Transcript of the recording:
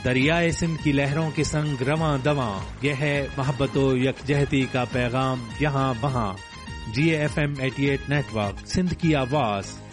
दरियाए सिंध की लहरों के संग रवां दवां, यह है मोहब्बत व यकजहती का पैगाम यहाँ वहाँ। GAFM 88 नेटवर्क, सिंध की आवाज,